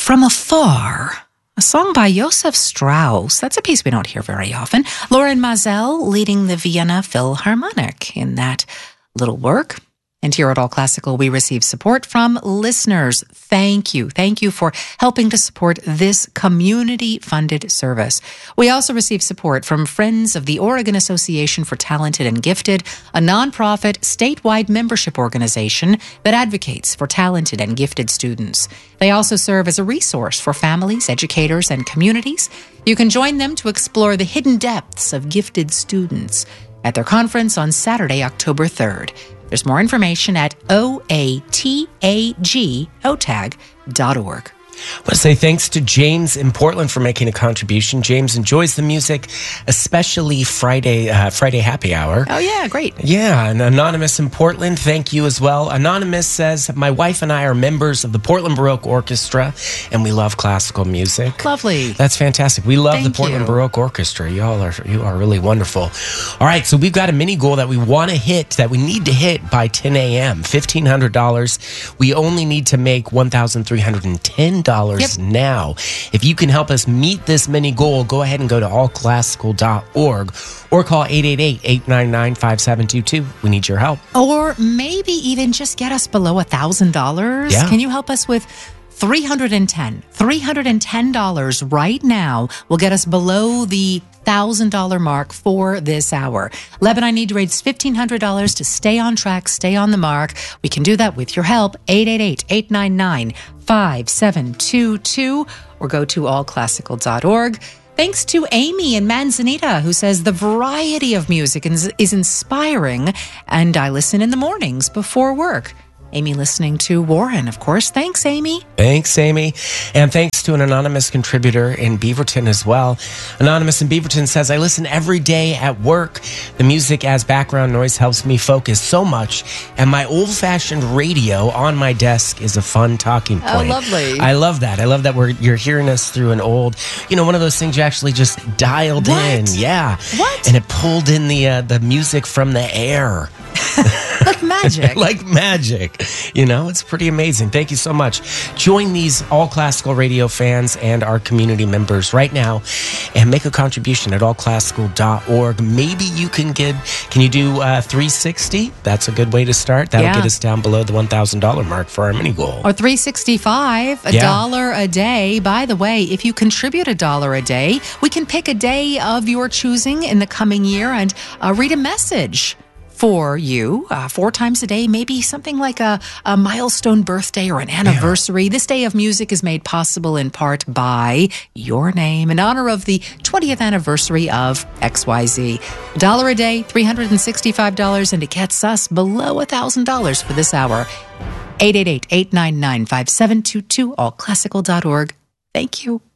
From Afar, a song by Josef Strauss. That's a piece we don't hear very often. Loren Maazel leading the Vienna Philharmonic in that little work. And here at All Classical, we receive support from listeners. Thank you. Thank you for helping to support this community-funded service. We also receive support from Friends of the Oregon Association for Talented and Gifted, a nonprofit statewide membership organization that advocates for talented and gifted students. They also serve as a resource for families, educators, and communities. You can join them to explore the hidden depths of gifted students at their conference on Saturday, October 3rd. There's more information at oatag.org. I want to say thanks to James in Portland for making a contribution. James enjoys the music, especially Friday happy hour. Oh, yeah, great. Yeah, and Anonymous in Portland, thank you as well. Anonymous says, my wife and I are members of the Portland Baroque Orchestra, and we love classical music. Lovely. That's fantastic. We love Thank the Portland you. Baroque Orchestra. You are really wonderful. All right, so we've got a mini goal that we want to hit, that we need to hit by 10 a.m., $1,500. We only need to make $1,310 now. If you can help us meet this mini goal, go ahead and go to allclassical.org or call 888-899-5722. We need your help. Or maybe even just get us below $1,000. Yeah. Can you help us with $310 right now will get us below the $1,000 mark for this hour. Leb and I need to raise $1,500 to stay on track, stay on the mark. We can do that with your help. 888-899-5722 or go to allclassical.org. Thanks to Amy in Manzanita, who says the variety of music is inspiring, and I listen in the mornings before work. Amy listening to Warren, of course. Thanks, Amy. Thanks, Amy. And thanks to an anonymous contributor in Beaverton as well. Anonymous in Beaverton says, I listen every day at work. The music as background noise helps me focus so much. And my old-fashioned radio on my desk is a fun talking point. Oh, lovely. I love that. I love that you're hearing us through an old, one of those things you actually just dialed in. Yeah. What? And it pulled in the music from the air. Like magic. Like magic. It's pretty amazing. Thank you so much. Join these All Classical Radio fans and our community members right now and make a contribution at allclassical.org. Maybe you can you do $360? That's a good way to start. That'll get us down below the $1,000 mark for our mini goal. Or $365, $1 a day. By the way, if you contribute $1 a day, we can pick a day of your choosing in the coming year and read a message for you 4 times a day, maybe something like a milestone birthday or an anniversary. Yeah. This day of music is made possible in part by your name in honor of the 20th anniversary of XYZ. $1 a day, $365, and it gets us below $1,000 for this hour. 888-899-5722, allclassical.org. Thank you.